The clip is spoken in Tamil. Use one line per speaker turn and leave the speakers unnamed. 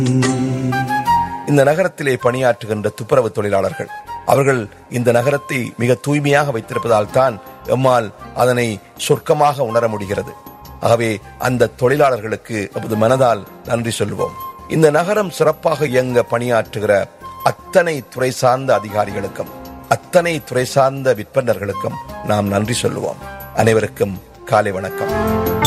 இந்த நகரத்திலே பணியாற்றுகின்ற துப்புரவு தொழிலாளர்கள், அவர்கள் இந்த நகரத்தை மிக தூய்மையாக வைத்திருப்பதால் தான் எம்மால் அதனை சொர்க்கமாக உணர முடிகிறது. ஆகவே அந்த தொழிலாளர்களுக்கு நமது மனதால் நன்றி சொல்வோம். இந்த நகரம் சிறப்பாக இயங்க பணியாற்றுகிற அத்தனை துறை சார்ந்த அதிகாரிகளுக்கும் அத்தனை துறை சார்ந்த விற்பனர்களுக்கும் நாம் நன்றி சொல்லுவோம். அனைவருக்கும் காலை வணக்கம்.